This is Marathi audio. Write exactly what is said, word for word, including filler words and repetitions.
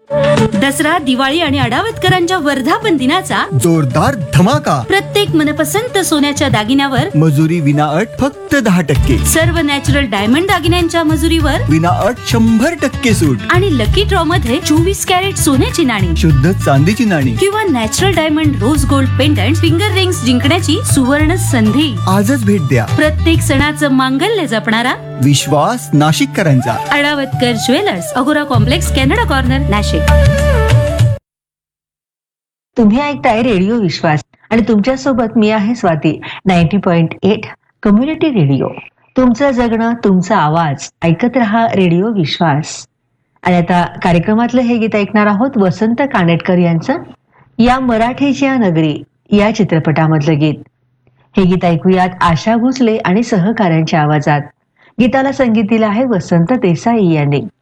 दसरा, दिवाळी आणि अडावतकरांच्या वर्धापन दिनाचा जोरदार धमाका. प्रत्येक मनपसंत सोन्याच्या दागिन्यावर मजुरी विना अट फक्त दहा टक्के. सर्व नॅचरल डायमंड दागिन्यांच्या मजुरीवर विना अट शंभर टक्के सूट. आणि लकी ड्रॉ मध्ये चोवीस कॅरेट सोन्याची नाणी शुद्ध चांदीची नाणी किंवा natural diamond rose gold pendant finger rings जिंकण्याची सुवर्ण संधी. आजच भेट द्या. प्रत्येक सणाचं मांगल्य जपणारा विश्वास नाशिककरांचा. अडावतकर ज्वेलर्स, अगोरा कॉम्प्लेक्स, कॅनडा कॉर्नर, नाशिक. तुम्ही ऐकताय रेडिओ विश्वास आणि तुमच्या सोबत मी आहे Swati. Ninety point eight community radio, तुमचं जगणं तुमचा आवाज. ऐकत रहा रेडिओ विश्वास. आणि आता कार्यक्रमातलं हे गीत ऐकणार आहोत वसंत कानेटकर यांचं या मराठीच्या नगरी या चित्रपटामधलं गीत. हे गीत ऐकूयात आशा भोसले आणि सहकाऱ्यांच्या आवाजात. गीताला संगीत दिलं आहे वसंत देसाई यांनी.